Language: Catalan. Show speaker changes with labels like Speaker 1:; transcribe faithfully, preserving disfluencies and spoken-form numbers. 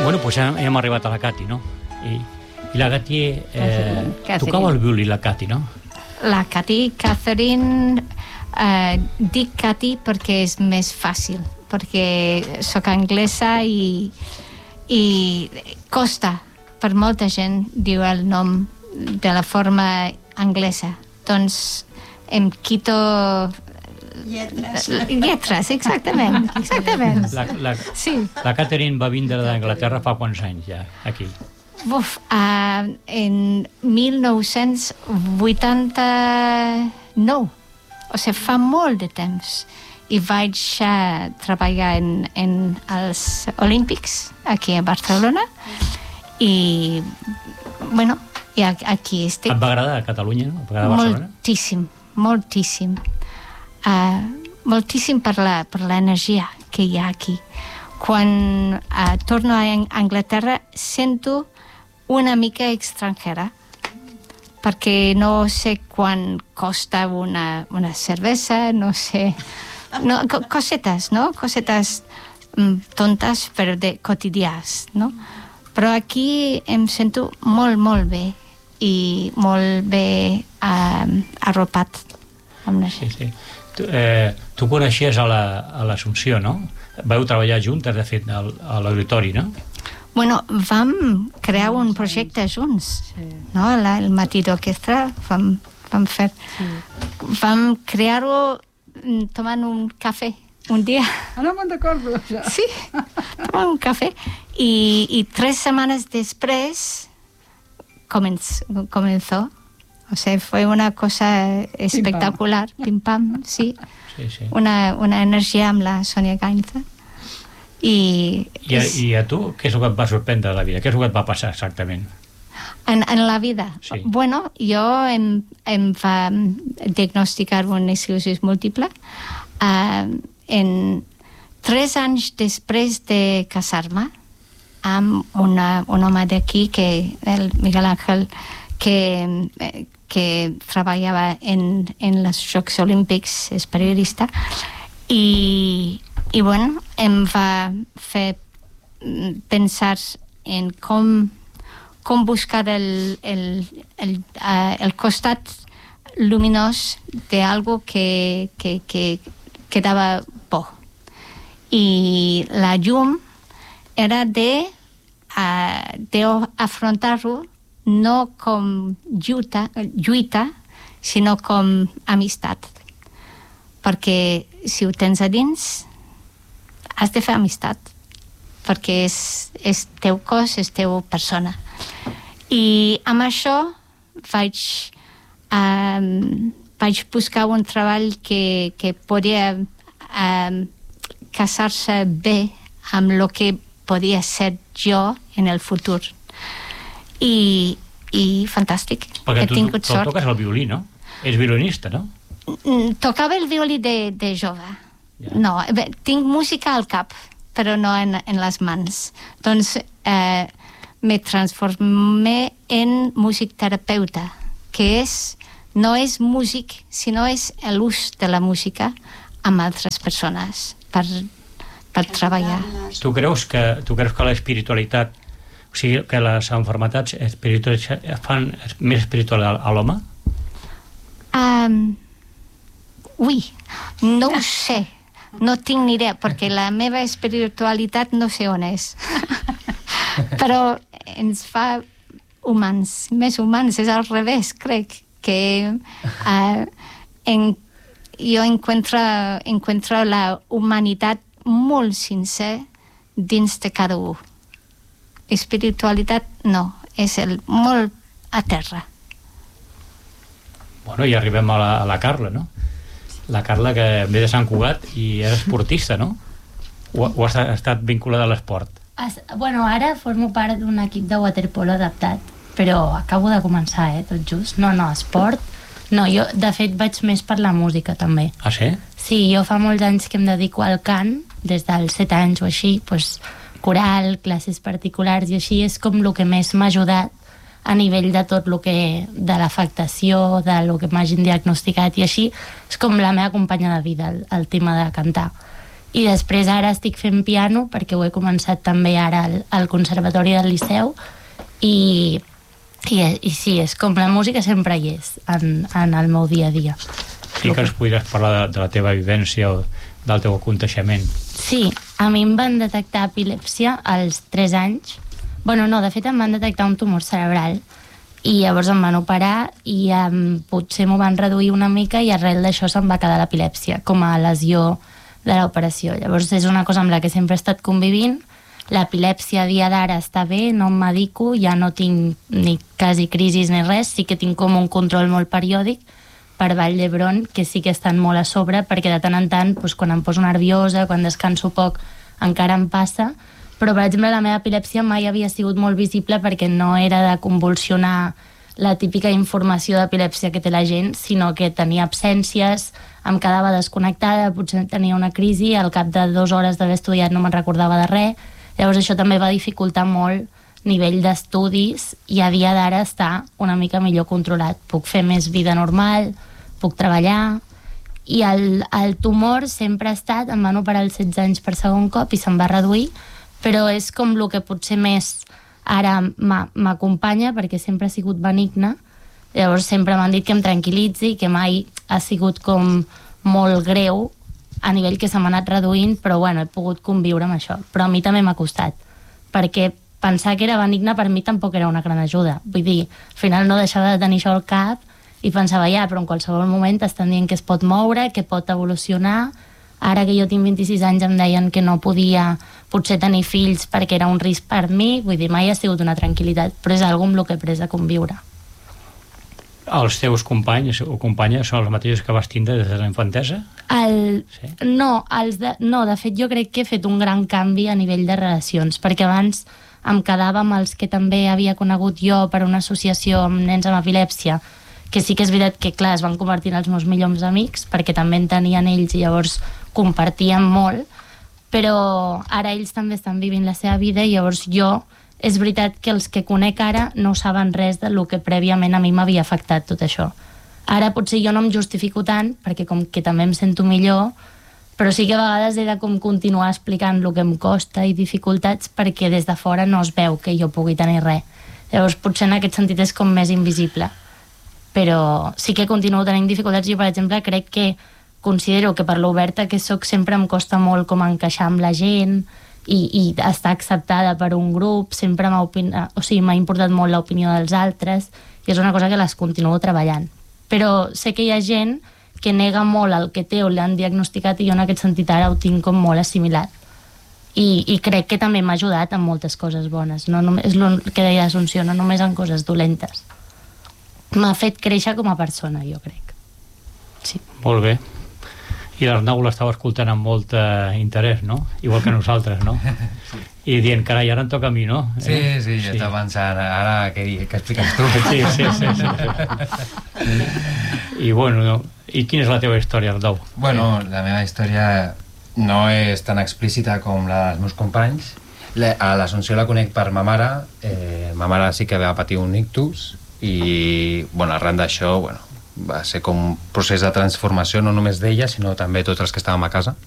Speaker 1: Bueno, doncs hem, hem arribat a la Cati, no? I, i la Cati eh, tocava el violí, la Cati, no?
Speaker 2: La Cati, Catherine, eh, dic Cati perquè és més fàcil, perquè sóc anglesa i, i costa, per molta gent diu el nom de la forma anglesa. Doncs em quito...
Speaker 3: Lletres.
Speaker 2: Lletres, exactament. exactament.
Speaker 1: La, la,
Speaker 2: sí.
Speaker 1: la Catherine va vindre d'Anglaterra fa quants anys ja, aquí?
Speaker 2: Uf, uh, en mil nou-cents vuitanta-nou, o sigui, fa molt de temps, i vaig uh, treballar en, en els Olímpics, aquí a Barcelona, i, bueno, i aquí estic.
Speaker 1: Et va agradar Catalunya, no? Et va agradar Barcelona?
Speaker 2: Moltíssim, moltíssim. Uh, moltíssim per la, per l'energia que hi ha aquí. Quan uh, torno a Anglaterra sento una mica estrangera, perquè no sé quan costa una, una cervesa, no sé... No, co- cosetes, no? Cosetes mm, tontes, però de quotidians, no? Però aquí em sento molt, molt bé i molt bé uh, arropat.
Speaker 1: Sí, sí. Tu, eh, tu coneixies a l'Assumpció, no? Vau treballar juntes, de fet, al, a l'auditori, no?
Speaker 2: Bueno, vam crear un projecte junts, sí. No? La, el Matí d'Orquestra vam, vam fer... Sí. Vam crear-ho tomant un cafè un dia.
Speaker 3: Ah, no me'n recordo, això.
Speaker 2: Sí, tomant un cafè. I, i tres setmanes després comenz, comenzó. O sea, fue una cosa espectacular, pim pam, sí.
Speaker 1: Sí, sí.
Speaker 2: Una, una energia amb la Sònia Gainza. I,
Speaker 1: I, a, I a tu, què és el que et va sorprendre de la vida? Què és el que et va passar exactament?
Speaker 2: En, en la vida?
Speaker 1: Sí.
Speaker 2: Bueno, jo em, em va diagnosticar un esclerosi múltiple. Uh, en tres anys després de casar-me amb una, un home d'aquí, que el Miguel Ángel, que, que treballava en, en els Jocs Olímpics, és periodista, i, i bueno, em va fer pensar en com, com buscar el, el, el, uh, el costat luminós d'algo que, que, que quedava por. I la llum era de, uh, de afrontar-ho no com lluita, lluita, sinó com amistat. Perquè si ho tens a dins, has de fer amistat, perquè és, és teu cos, és teu persona. I amb això vaig, um, vaig buscar un treball que, que podia um, casar-se bé amb el que podia ser jo en el futur. I, i fantàstic.
Speaker 1: Perquè
Speaker 2: he
Speaker 1: tu,
Speaker 2: tingut
Speaker 1: tu, tu
Speaker 2: sort.
Speaker 1: toques el violí, no? Ets violinista, no?
Speaker 2: Tocava el violí de, de jove.
Speaker 1: Ja.
Speaker 2: No, bé, tinc música al cap, però no en, en les mans. Doncs eh, me transformé en músic terapeuta, que és, no és músic, sinó és l'ús de la música amb altres persones per, per treballar.
Speaker 1: Tu creus que, tu creus que l'espiritualitat, o sigui, que les enfermetats espirituals fan més espiritual a, a l'home?
Speaker 2: Um, ui, no ho sé. No tinc ni idea, perquè la meva espiritualitat no sé on és. Però ens fa humans, més humans, és al revés, crec, que uh, en, jo encuentro, encuentro la humanitat molt sincer dins de cada un. Espiritualitat no, és el molt a terra.
Speaker 1: Bueno, i arribem a la, a la Carla, no? La Carla, que ve de Sant Cugat i és esportista, no? O, o has estat vinculada a l'esport?
Speaker 4: Es, bueno, ara formo part d'un equip de waterpolo adaptat, però acabo de començar, eh, tot just. No, no, esport... No, jo, de fet, vaig més per la música, també.
Speaker 1: Ah, sí?
Speaker 4: Sí, jo fa molts anys que em dedico al cant, des dels set anys o així, doncs, coral, classes particulars, i així és com el que més m'ha ajudat a nivell de tot el que... de l'afectació, de lo que m'hagin diagnosticat, i així és com la meva companya de vida, el, el tema de cantar. I després ara estic fent piano, perquè ho he començat també ara al, al Conservatori del Liceu, i, i, i sí, és com la música sempre hi és en, en el meu dia a dia.
Speaker 1: Sí que ens podries parlar de, de la teva vivència o del teu aconteixement.
Speaker 4: Sí, a mi em van detectar epilèpsia als tres anys. Bueno, no, de fet em van detectar un tumor cerebral i llavors em van operar i um, potser m'ho van reduir una mica i arrel d'això se'm va quedar l'epilèpsia com a lesió de l'operació. Llavors és una cosa amb la que sempre he estat convivint. L'epilèpsia a dia d'ara està bé, no em medico, ja no tinc ni quasi crisis ni res, sí que tinc com un control molt periòdic per Vall d'Hebron, que sí que estan molt a sobre, perquè de tant en tant, doncs, quan em poso nerviosa, quan descanso poc, encara em passa. Però, per exemple, la meva epilèpsia mai havia sigut molt visible perquè no era de convulsionar la típica informació d'epilèpsia que té la gent, sinó que tenia absències, em quedava desconnectada, potser tenia una crisi, al cap de dues hores d'haver estudiat no me'n recordava de res. Llavors això també va dificultar molt nivell d'estudis i a dia d'ara està una mica millor controlat. Puc fer més vida normal, puc treballar, i el, el tumor sempre ha estat, em van operar als setze anys per segon cop i se'n va reduir, però és com el que potser més ara m'acompanya perquè sempre ha sigut benigna. Llavors sempre m'han dit que em tranquil·litzi, que mai ha sigut com molt greu a nivell que se m'ha anat reduint, però bueno, he pogut conviure amb això. Però a mi també m'ha costat, perquè pensar que era benigna per mi tampoc era una gran ajuda. Vull dir, al final no deixava de tenir això al cap i pensava, ja, però en qualsevol moment t'estan dient que es pot moure, que pot evolucionar. Ara que jo tinc vint-i-sis anys em deien que no podia potser tenir fills perquè era un risc per mi, vull dir, mai ha sigut una tranquil·litat, però és algo amb el que he après a conviure.
Speaker 1: Els teus companys o companyes són els mateixos que vas tindre des de la infantesa?
Speaker 4: El...
Speaker 1: Sí?
Speaker 4: No, els de... no, de fet jo crec que he fet un gran canvi a nivell de relacions, perquè abans em quedava amb els que també havia conegut jo per una associació amb nens amb epilèpsia, que sí que és veritat que, clar, es van convertir en els meus millors amics, perquè també en tenien ells i llavors compartíem molt, però ara ells també estan vivint la seva vida i llavors jo, és veritat que els que conec ara no saben res del que prèviament a mi m'havia afectat tot això. Ara potser jo no em justifico tant, perquè com que també em sento millor, però sí que a vegades he de com continuar explicant el que em costa i dificultats perquè des de fora no es veu que jo pugui tenir res. Llavors potser en aquest sentit és com més invisible. Però sí que continuo tenint dificultats. Jo, per exemple, crec que considero que per l'oberta que sóc sempre em costa molt com encaixar amb la gent i, i estar acceptada per un grup, sempre m'ha opina... o sigui, m'ha importat molt l'opinió dels altres i és una cosa que les continuo treballant. Però sé que hi ha gent que nega molt el que té o l'han diagnosticat i jo en aquest sentit ara ho tinc com molt assimilat. I, i crec que també m'ha ajudat en moltes coses bones. No només, és el que deia Assumpció, no només en coses dolentes. M'ha fet créixer com a persona, jo crec. Sí.
Speaker 1: Molt bé. I l'Arnau l'estava escoltant amb molt eh, interès, no? Igual que nosaltres, no? Sí. I dient, carai, ara em toca a mi, no?
Speaker 5: Sí, eh? sí, jo sí. Estava pensant, ara què, què expliques tu?
Speaker 1: Sí, sí, sí, sí, sí. I bueno, no? I quina és la teva història, Arnau?
Speaker 5: Bueno, la meva història no és tan explícita com la dels meus companys. A l'Assumpció la conec per ma mare. Eh, ma mare sí que va patir un ictus i, bueno, arran d'això, bueno, va ser com un procés de transformació no només d'ella, sinó també tots els que estàvem a casa.